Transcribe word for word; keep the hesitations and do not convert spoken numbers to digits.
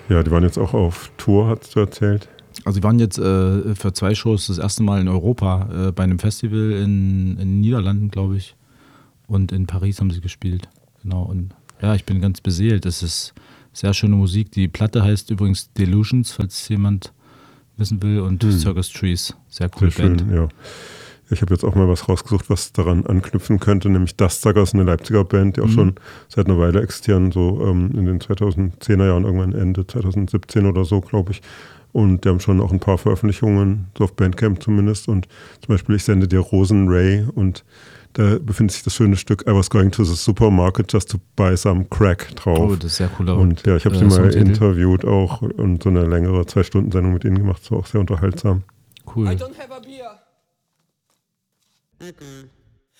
Ja, die waren jetzt auch auf Tour, hast du erzählt. Also die waren jetzt äh, für zwei Shows das erste Mal in Europa, äh, bei einem Festival in, in den Niederlanden, glaube ich. Und in Paris haben sie gespielt. Genau. Und ja, ich bin ganz beseelt. Das ist sehr schöne Musik. Die Platte heißt übrigens Delusions, falls jemand wissen will. Und hm. Circus Trees. Sehr coole sehr schön, Band. Ja. Ich habe jetzt auch mal was rausgesucht, was daran anknüpfen könnte, nämlich Dustsuckers, eine Leipziger Band, die auch mhm. schon seit einer Weile existieren, so ähm, in den zweitausendzehner Jahren, irgendwann Ende zweitausendsiebzehn oder so, glaube ich. Und die haben schon auch ein paar Veröffentlichungen, so auf Bandcamp zumindest. Und zum Beispiel Ich sende dir Rosen, Ray, und da befindet sich das schöne Stück I was going to the supermarket just to buy some crack drauf. Oh, das ist sehr cool. Und ja, ich habe äh, sie mal interviewt auch und so eine längere Zwei-Stunden-Sendung mit ihnen gemacht, so auch sehr unterhaltsam. Cool. I don't have a beer. Mm-mm.